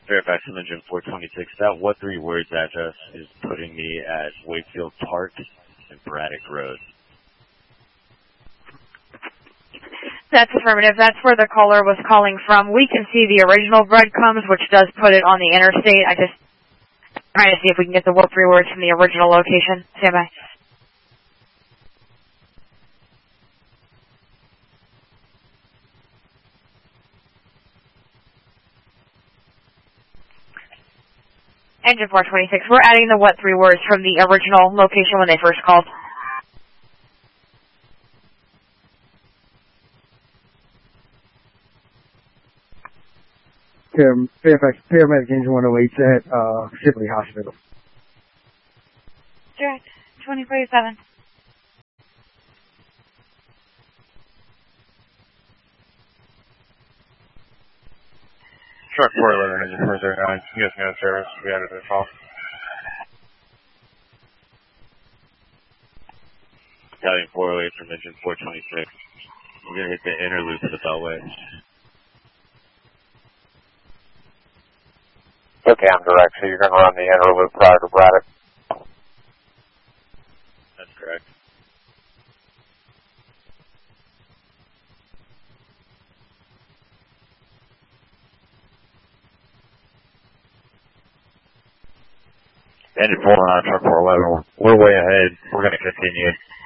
Fairfax from engine 426. That what 3 words address is putting me at Wakefield Park and Braddock Road. That's affirmative. That's where the caller was calling from. We can see the original breadcrumbs, which does put it on the interstate. I just trying to see if we can get the what 3 words from the original location. Stand by. Engine 426, we're adding the what 3 words from the original location when they first called. Fairfax, paramedic engine 108 at Shipley Hospital. Direct, 2047. Truck 411, engine 409, U.S. Mail Service, we added a call. Battalion 408 from engine 426. We're going to hit the inner loop of the Beltway. Okay, I'm direct, so you're going to run the inner loop prior to Braddock. That's correct. Engine 409, truck 411, we're way ahead. We're going to continue.